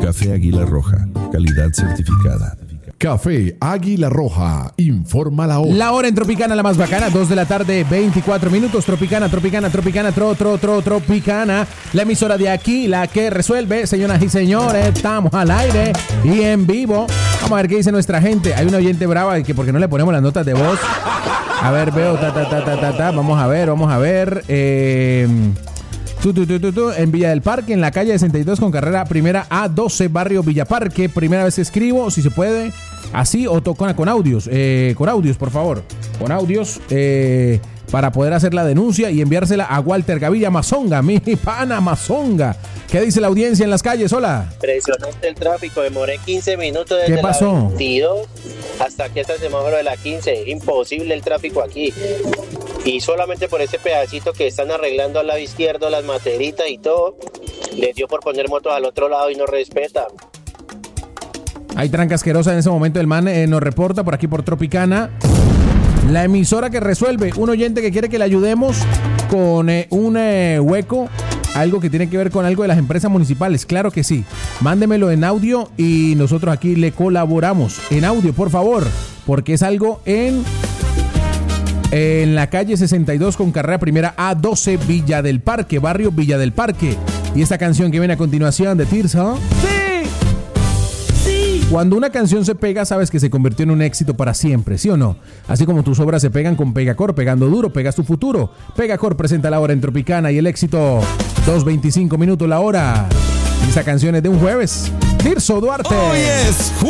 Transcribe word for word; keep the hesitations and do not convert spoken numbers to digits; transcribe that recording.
Café Águila Roja, calidad certificada. Café Águila Roja, informa la hora. La hora en Tropicana, la más bacana, dos de la tarde, veinticuatro minutos. Tropicana, Tropicana, Tropicana, tro, tro, tro, Tropicana. La emisora de aquí, la que resuelve. Señoras y señores, estamos al aire y en vivo. Vamos a ver qué dice nuestra gente. Hay una oyente brava que porque no le ponemos las notas de voz. A ver, veo, ta, ta, ta, ta, ta, ta. Vamos a ver, vamos a ver. Eh... Tu, tu, tu, tu, tu, en Villa del Parque, en la calle sesenta y dos con carrera primera A doce, barrio Villa Parque. Primera vez que escribo, si se puede, así o to- con, con audios, eh, con audios, por favor, con audios, eh, para poder hacer la denuncia y enviársela a Walter Gavilla Mazonga, mi pana Mazonga. ¿Qué dice la audiencia en las calles? Hola. Impresionante el tráfico, demoré quince minutos desde ¿Qué pasó? la veintidós hasta aquí hasta el semáforo de la quince. Imposible el tráfico aquí. Y solamente por ese pedacito que están arreglando al lado izquierdo, las materitas y todo, les dio por poner motos al otro lado y no respetan. Hay tranca asquerosa en ese momento. El man eh, nos reporta por aquí por Tropicana. La emisora que resuelve. Un oyente que quiere que le ayudemos con eh, un eh, hueco. Algo que tiene que ver con algo de las empresas municipales. Claro que sí. Mándemelo en audio y nosotros aquí le colaboramos. En audio, por favor. Porque es algo en... En la calle sesenta y dos con carrera primera A doce, Villa del Parque, barrio Villa del Parque. Y esta canción que viene a continuación de Tirso. ¡Sí! ¡Sí! Cuando una canción se pega, sabes que se convirtió en un éxito para siempre, ¿sí o no? Así como tus obras se pegan con Pegacor, pegando duro, pegas tu futuro. Pegacor presenta la hora en Tropicana y el éxito, dos veinticinco minutos la hora. Y esta canción es de un jueves. Tirso Duarte. Hoy es